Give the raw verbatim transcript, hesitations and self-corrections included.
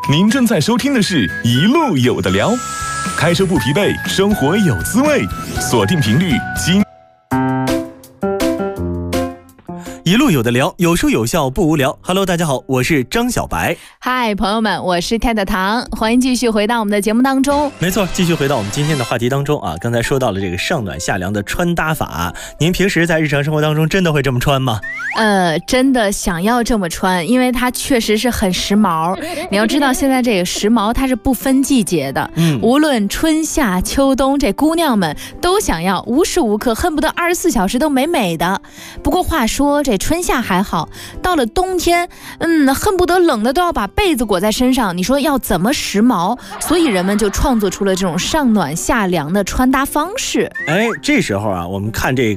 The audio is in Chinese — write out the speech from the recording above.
您正在收听的是一路有的聊，开车不疲惫，生活有滋味，锁定频率金。 一路有的聊，有说有笑不无聊。Hello， 大家好，我是张小白。 嗨，朋友们，我是太太糖，欢迎继续回到我们的节目当中。 没错，继续回到我们今天的话题当中啊。刚才说到了这个上暖下凉的穿搭法，您平时在日常生活当中真的会这么穿吗？ 呃，真的想要这么穿，因为它确实是很时髦。你要知道，现在这个时髦它是不分季节的，嗯，无论春夏秋冬，这姑娘们都想要无时无刻恨不得二十四小时都美美的。不过话说，这春夏还好，到了冬天，嗯，恨不得冷的都要把被子裹在身上。你说要怎么时髦？所以人们就创作出了这种上暖下凉的穿搭方式。 哎，这时候啊，我们看这个